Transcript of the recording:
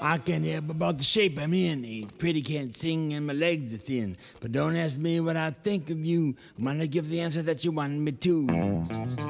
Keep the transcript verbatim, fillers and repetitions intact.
I can help about the shape I'm in. Ain't pretty, can't sing, and my legs are thin. But don't ask me what I think of you. I'm gonna give the answer that you want me to.